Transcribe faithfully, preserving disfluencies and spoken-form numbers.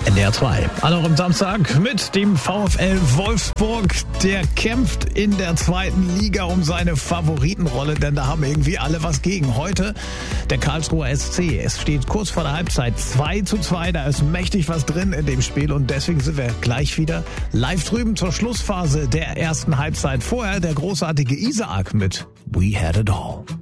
N D R zwei. Alle am Samstag mit dem VfL Wolfsburg. Der kämpft in der zweiten Liga um seine Favoritenrolle, denn da haben irgendwie alle was gegen. Heute der Karlsruher S C. Es steht kurz vor der Halbzeit zwei zu zwei. Da ist mächtig was drin in dem Spiel und deswegen sind wir gleich wieder live drüben zur Schlussphase der ersten Halbzeit. Vorher der großartige Isaac mit We Had It All.